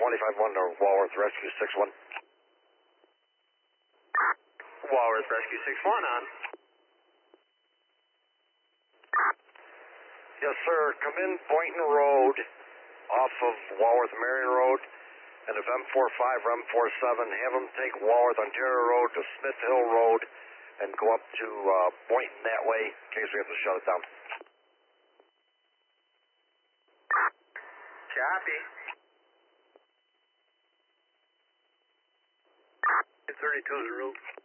25-1 to Walworth Rescue 6-1. Walworth Rescue 6-1 on. Yes, sir. Come in Boynton Road off of Walworth Marion Road, and if M45 or M47, have them take Walworth Ontario Road to Smith Hill Road and go up to Boynton that way in case we have to shut it down. Copy. 32 is the route.